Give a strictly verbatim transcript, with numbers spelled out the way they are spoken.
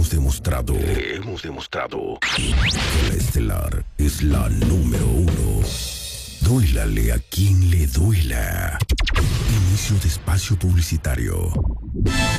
hemos demostrado. Le hemos demostrado. Que la estelar es la número uno. Duélale a quien le duela. Inicio de espacio publicitario.